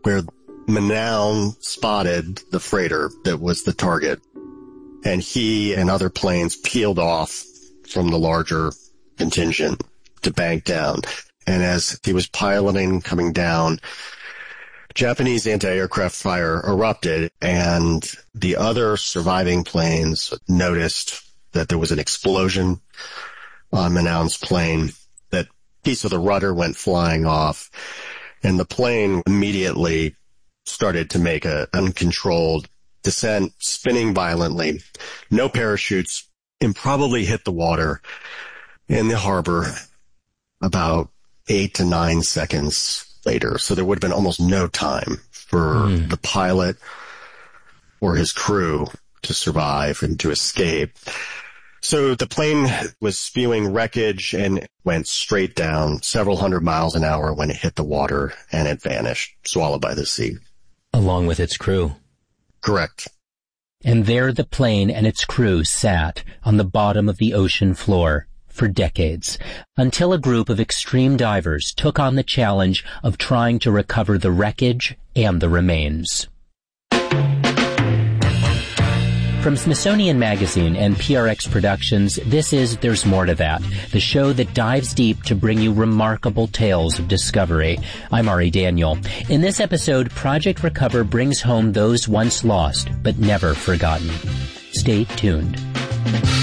where Manown spotted the freighter that was the target, and he and other planes peeled off from the larger contingent to bank down. And as he was piloting, coming down, Japanese anti-aircraft fire erupted, and the other surviving planes noticed that there was an explosion on Manown's plane. That piece of the rudder went flying off, and the plane immediately started to make an uncontrolled descent, spinning violently. No parachutes, and probably hit the water in the harbor about 8 to 9 seconds later. So there would have been almost no time for the pilot or his crew to survive and to escape. So the plane was spewing wreckage and went straight down several hundred miles an hour when it hit the water, and it vanished, swallowed by the sea. Along with its crew. Correct. And there the plane and its crew sat on the bottom of the ocean floor for decades, until a group of extreme divers took on the challenge of trying to recover the wreckage and the remains. From Smithsonian Magazine and PRX Productions, this is There's More to That, the show that dives deep to bring you remarkable tales of discovery. I'm Ari Daniel. In this episode, Project Recover brings home those once lost but never forgotten. Stay tuned.